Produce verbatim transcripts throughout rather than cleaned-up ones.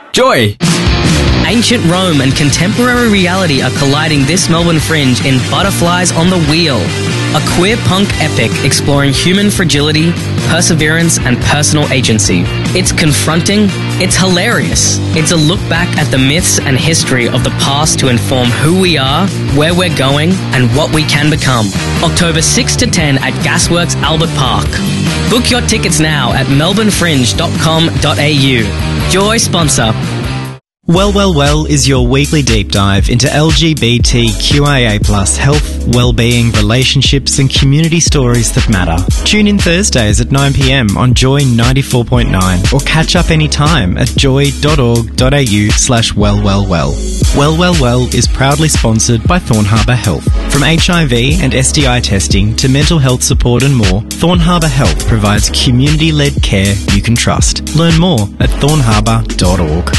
Joy! Ancient Rome and contemporary reality are colliding this Melbourne Fringe in Butterflies on the Wheel, a queer punk epic exploring human fragility, perseverance, and personal agency. It's confronting, it's hilarious. It's a look back at the myths and history of the past to inform who we are, where we're going, and what we can become. October sixth to ten at Gasworks Albert Park. Book your tickets now at melbourne fringe dot com dot a u. Joy sponsor. Well, Well, Well is your weekly deep dive into L G B T Q I A plus health, well-being, relationships and community stories that matter. Tune in Thursdays at nine p m on Joy ninety-four point nine or catch up anytime at joy dot org dot a u slash well well well. Well, Well, Well is proudly sponsored by Thorn Harbour Health. From H I V and S D I testing to mental health support and more, Thorn Harbour Health provides community-led care you can trust. Learn more at thorn harbour dot org.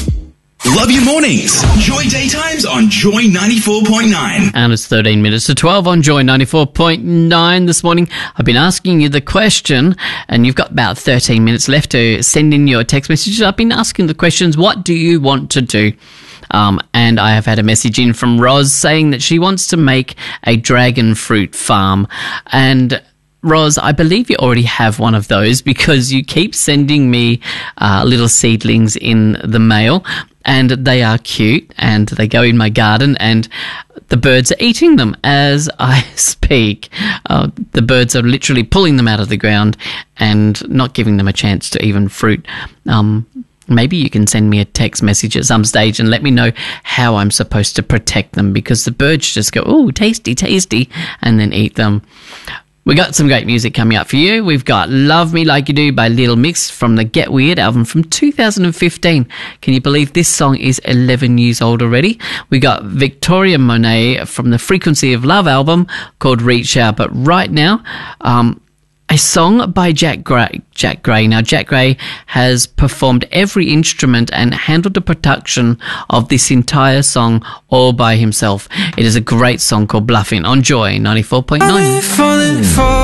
Love your mornings. Joy Daytimes on Joy ninety-four point nine. And it's thirteen minutes to twelve on Joy ninety-four point nine this morning. I've been asking you the question, and you've got about thirteen minutes left to send in your text messages. I've been asking the questions, what do you want to do? Um, and I have had a message in from Roz saying that she wants to make a dragon fruit farm. And Roz, I believe you already have one of those because you keep sending me uh, little seedlings in the mail, and they are cute and they go in my garden and the birds are eating them as I speak. Uh, the birds are literally pulling them out of the ground and not giving them a chance to even fruit. Um, maybe you can send me a text message at some stage and let me know how I'm supposed to protect them, because the birds just go, oh, tasty, tasty, and then eat them. We got some great music coming up for you. We've got Love Me Like You Do by Little Mix from the Get Weird album from two thousand fifteen. Can you believe this song is eleven years old already? We got Victoria Monet from the Frequency of Love album called Reach Out. But right now, um, a song by Jack Gray. Jack Gray. Now, Jack Gray has performed every instrument and handled the production of this entire song all by himself. It is a great song called Bluffing on Joy ninety-four point nine. Falling for